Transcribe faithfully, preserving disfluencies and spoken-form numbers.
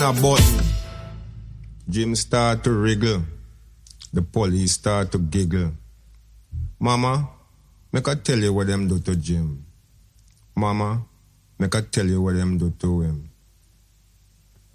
a button. Jim start to wriggle. The police start to giggle. Mama, make I tell you what them do to Jim. Mama, make I tell you what them do to him.